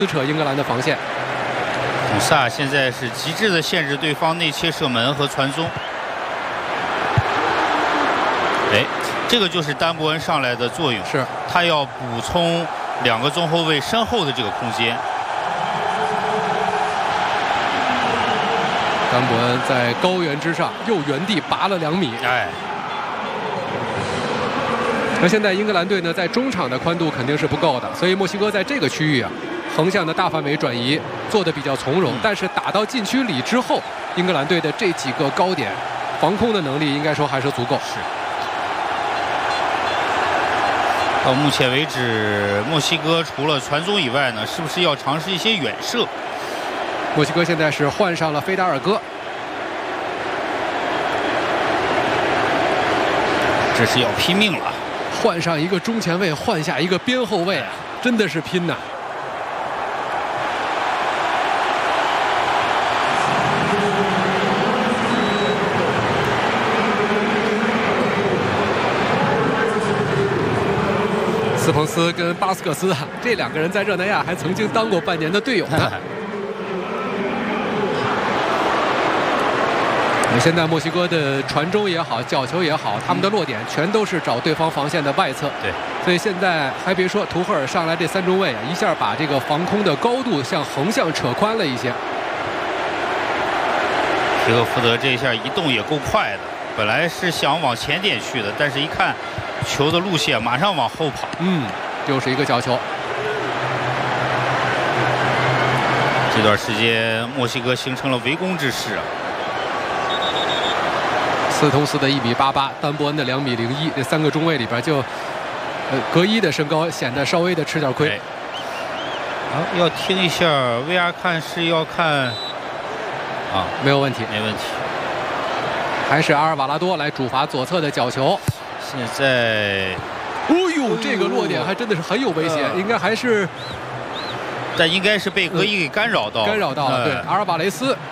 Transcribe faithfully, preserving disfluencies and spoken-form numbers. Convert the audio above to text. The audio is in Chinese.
撕扯英格兰的防线。 孔萨现在是极致的限制对方内切射门和传中。哎，这个就是丹伯恩上来的作用， 是他要补充两个中后卫身后的这个空间。 丹伯恩在高原之上又原地拔了两米。 哎。 那现在英格兰队呢，在中场的宽度肯定是不够的，所以墨西哥在这个区域啊，横向的大范围转移做得比较从容。嗯、但是打到禁区里之后，英格兰队的这几个高点防空的能力应该说还是足够。 是。到目前为止，墨西哥除了传中以外呢，是不是要尝试一些远射？ 墨西哥现在是换上了菲达尔戈。 这是要拼命了。 换上一个中前卫，换下一个边后卫啊，真的是拼呐！斯彭斯跟巴斯克斯啊，这两个人在热那亚还曾经当过半年的队友呢。现在墨西哥的传中也好，角球也好，他们的落点全都是找对方防线的外侧。 对， 所以现在还别说，图赫尔上来这三中卫啊，一下把这个防空的高度向横向扯宽了一些。 皮克福德这一下移动也够快的，本来是想往前点去的，但是一看球的路线，马上往后跑。 嗯，又是一个角球。 这段时间，墨西哥形成了围攻之势啊。 斯通斯的一米八八，丹伯恩的两米零一，这三个中卫里边就，呃，隔一的身高显得稍微的吃点亏。 好，要听一下 V R 看是要看，啊， 没有问题， 没问题。 还是阿尔瓦拉多来主罚左侧的角球。 现在， 哦呦，这个落点还真的是很有危险，呃、应该还是， 但应该是被格伊给干扰到， 干扰到了。对，阿尔瓦雷斯